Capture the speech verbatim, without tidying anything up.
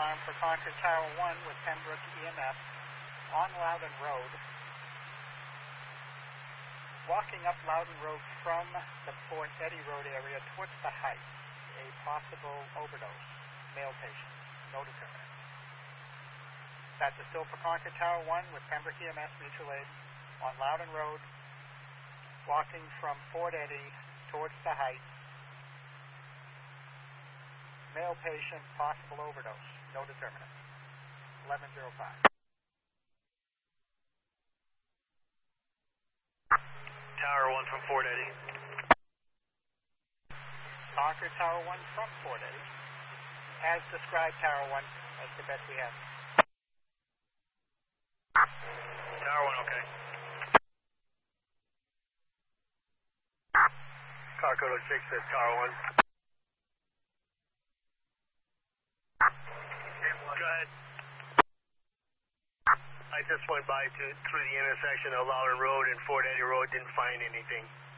alarm for Concord Tower one with Pembroke E M S on Loudon Road. Walking up Loudon Road from the Fort Eddy Road area towards the Heights. A possible overdose. Male patient. No determinant. That's a still for Concord Tower one with Pembroke E M S mutual aid on Loudon Road. Walking from Fort Eddy towards the Heights. Male patient, possible overdose. No determinant. eleven oh five. Tower one from Fort Eddy. Concord Tower one from Fort Eddy. As described, Tower one. That's the best we have. Tower one, okay. Car code oh six says Tower one. Go ahead. I just went by to through the intersection of Loudon Road and Fort Eddy Road, didn't find anything.